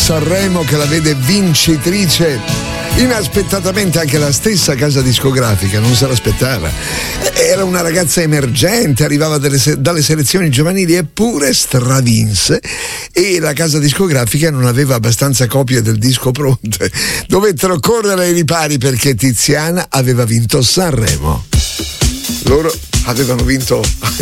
Sanremo che la vede vincitrice. Inaspettatamente anche la stessa casa discografica non se l'aspettava. Era una ragazza emergente, arrivava dalle selezioni giovanili, eppure stravinse, e la casa discografica non aveva abbastanza copie del disco pronte. Dovettero correre ai ripari perché Tiziana aveva vinto Sanremo. Loro avevano vinto